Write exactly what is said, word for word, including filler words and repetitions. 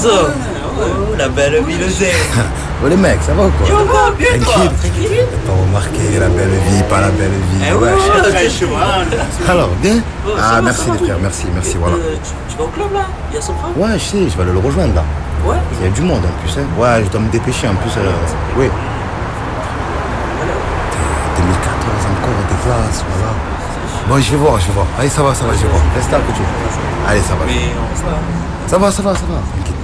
ça. Oh, la belle vie, le zé. Oh les mecs, ça va ou quoi? Yo, va bien toi. Tranquille. T'as pas remarqué la belle vie, pas la belle vie. Eh ouais, Alors, bien? Oh, ça Ah, va, merci ça va, les frères, oui. merci, merci, voilà. Euh, tu, tu vas au club là? Il y a son frère? Ouais, je sais, je vais aller le rejoindre là. Ouais. Il y a du monde en plus, hein. Ouais, je dois me dépêcher en plus. Euh, oui. deux mille quatorze encore, des classes, voilà. Bon, je vais voir, je vais voir. Allez, ça va, ça va, je vais voir. Reste là, que tu veux. Allez, ça va. Mais on se va. Ça va, ça va, ça va. T'inquiète.